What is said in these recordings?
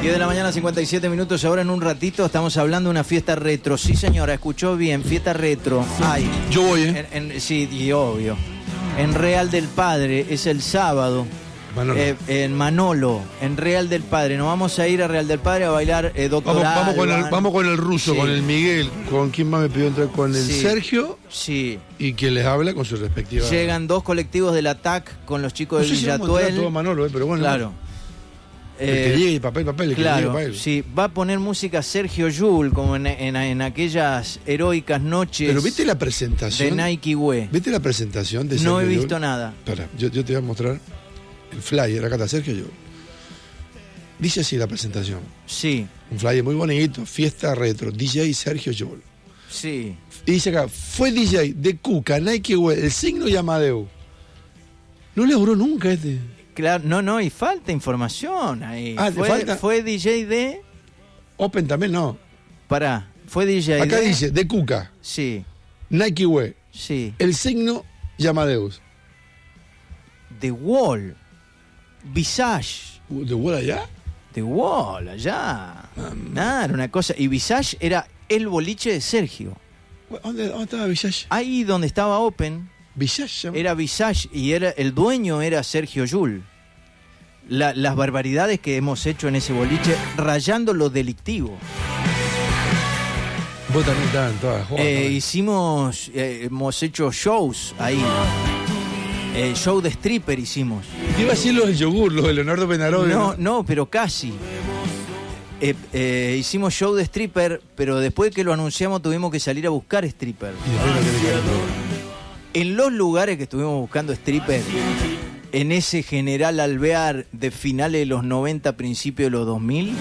10 de la mañana, 57 minutos. Ahora en un ratito estamos hablando de una fiesta retro. Sí, señora, escuchó bien, fiesta retro. Ay, yo voy, ¿eh? Sí, y obvio. En Real del Padre, es el sábado. Manolo. En Manolo, en Real del Padre. Nos vamos a ir a Real del Padre a bailar Doctor Vamos con el ruso, sí. Con el Miguel, con quién más me pidió entrar, con el sí. Sergio. Sí. Y quien les habla con su respectiva. Llegan 2 colectivos del ATAC con los chicos de Villatuel. Todo Manolo, pero bueno. Claro. El que llegue papel, claro, que llegue sí, va a poner música Sergio Yul, como en aquellas heroicas noches. Pero ¿viste la presentación? De Nike Way. ¿Viste la presentación de Sergio No he visto Yul? nada. Espera, yo te voy a mostrar el flyer, acá está Sergio Yul. Dice así la presentación. Sí. Un flyer muy bonito, fiesta retro, DJ Sergio Yul. Sí. Y dice acá, fue DJ de Cuca, Nike Way, el signo y Amadeu. No le laburó nunca este. Claro, no, y falta información ahí. ¿falta? Fue DJ de... Open también no. Pará, fue DJ acá de... dice, de Cuca. Sí. Nike Way. Sí. El signo y Amadeus. The Wall. Visage. ¿De Wall allá? The Wall, allá. Nada, era una cosa. Y Visage era el boliche de Sergio. ¿Dónde estaba Visage? Ahí donde estaba Open. Visage. Era Visage y el dueño era Sergio Yul. Las barbaridades que hemos hecho en ese boliche, rayando lo delictivo. Vos también estabas en todas las jodas. Hemos hecho shows ahí. Show de stripper hicimos. ¿Qué iba a decir los del yogur, los de Leonardo Penaroli? No, pero casi. Hicimos show de stripper, pero después que lo anunciamos tuvimos que salir a buscar stripper. En los lugares que estuvimos buscando stripper, en ese General Alvear de finales de los 90, principios de los 2000,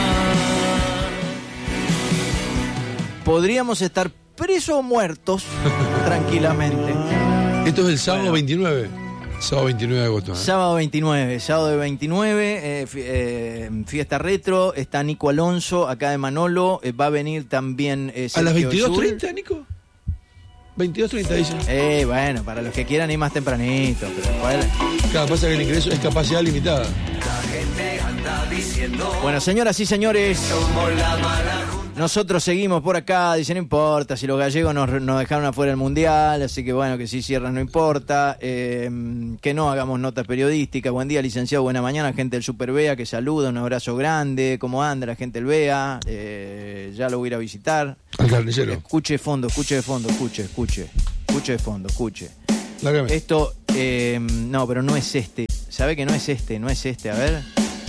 podríamos estar presos o muertos tranquilamente. Esto es el sábado 29. Sábado 29 de agosto. Sábado 29, fiesta retro. Está Nico Alonso, acá de Manolo. Va a venir también ¿a las 22:30, Nico? 22:30 dice. Bueno, para los que quieran ir más tempranito. Pero bueno. Claro, pasa que el ingreso es capacidad limitada. Bueno, señoras y señores, nosotros seguimos por acá. Dice, no importa, si los gallegos nos dejaron afuera del Mundial, así que bueno, que si cierran no importa. Que no hagamos notas periodísticas. Buen día, licenciado, buena mañana, gente del Super Bea, que saluda, un abrazo grande. ¿Cómo anda la gente del Bea? Ya lo voy a ir a visitar. Al carnicero. Escuche de fondo, escuche de fondo. Lágame. Esto, no, pero no es este. ¿Sabe que no es este? A ver.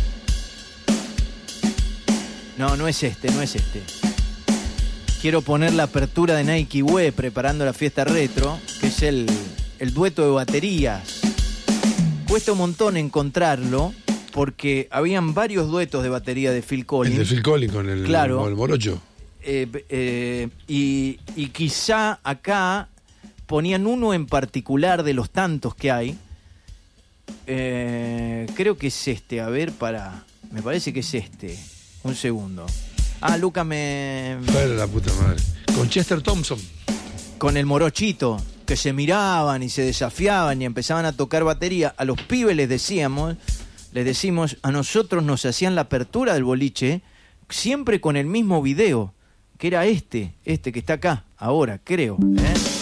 No es este. Quiero poner la apertura de Nike Way preparando la fiesta retro, que es el dueto de baterías. Cuesta un montón encontrarlo, porque habían varios duetos de batería de Phil Collins. El de Phil Collins con el, claro, con el morocho. Y quizá acá ponían uno en particular de los tantos que hay. Creo que es este. A ver, me parece que es este. Un segundo. Luca Pero la puta madre. Con Chester Thompson. Con el morochito, que se miraban y se desafiaban y empezaban a tocar batería. A los pibes les decimos, a nosotros nos hacían la apertura del boliche, siempre con el mismo video, que era este que está acá, ahora, creo.